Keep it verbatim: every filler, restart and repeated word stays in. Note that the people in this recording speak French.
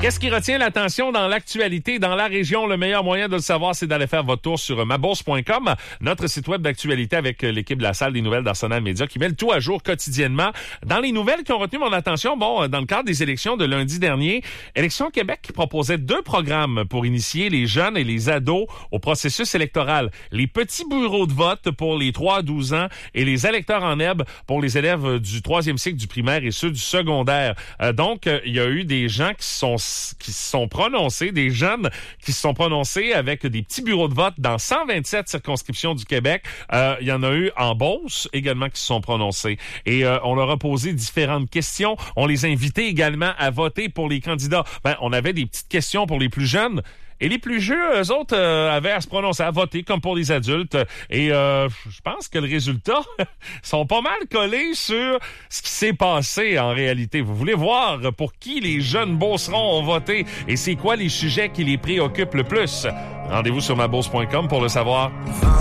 Qu'est-ce qui retient l'attention dans l'actualité dans la région? Le meilleur moyen de le savoir, c'est d'aller faire votre tour sur ma bourse point com, notre site web d'actualité avec l'équipe de la salle des nouvelles d'Arsenal Média qui met le tout à jour quotidiennement. Dans les nouvelles qui ont retenu mon attention, bon, dans le cadre des élections de lundi dernier, Élections Québec qui proposait deux programmes pour initier les jeunes et les ados au processus électoral. Les petits bureaux de vote pour les trois à douze ans et les électeurs en herbe pour les élèves du troisième cycle du primaire et ceux du secondaire. Euh, donc, euh, il y a eu des gens qui sont qui se sont prononcés, des jeunes qui se sont prononcés avec des petits bureaux de vote dans cent vingt-sept circonscriptions du Québec. Euh, il y en a eu en Beauce également qui se sont prononcés. Et euh, on leur a posé différentes questions. On les invitait également à voter pour les candidats. Ben, on avait des petites questions pour les plus jeunes. Et les plus vieux, eux autres, euh, avaient à se prononcer, à voter, comme pour les adultes. Et euh, je pense que le résultat sont pas mal collés sur ce qui s'est passé en réalité. Vous voulez voir pour qui les jeunes beaucerons ont voté et c'est quoi les sujets qui les préoccupent le plus? Rendez-vous sur ma bourse point com pour le savoir.